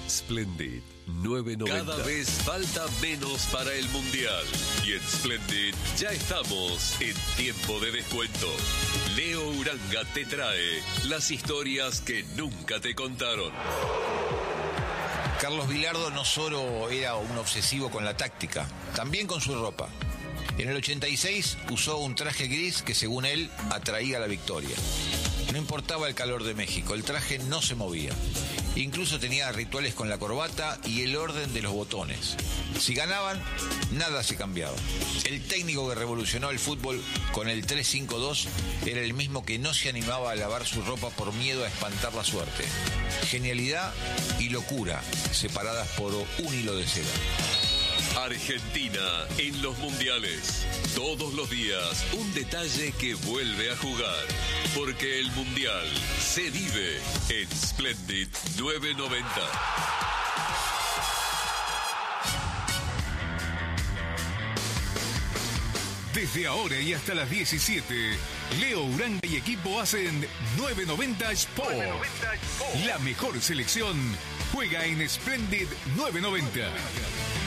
Splendid 990. Cada vez falta menos para el Mundial. Y en Splendid ya estamos en tiempo de descuento. Leo Uranga te trae las historias que nunca te contaron. Carlos Bilardo no solo era un obsesivo con la táctica, también con su ropa. En el 86 usó un traje gris que, según él, atraía la victoria. No importaba el calor de México, el traje no se movía. Incluso tenía rituales con la corbata y el orden de los botones. Si ganaban, nada se cambiaba. El técnico que revolucionó el fútbol con el 3-5-2 era el mismo que no se animaba a lavar su ropa por miedo a espantar la suerte. Genialidad y locura separadas por un hilo de seda. Argentina en los mundiales. Todos los días un detalle que vuelve a jugar. Porque el mundial se vive en Splendid 990. Desde ahora y hasta las 17, Leo Uranga y equipo hacen 990 Sport. La mejor selección juega en Splendid 990.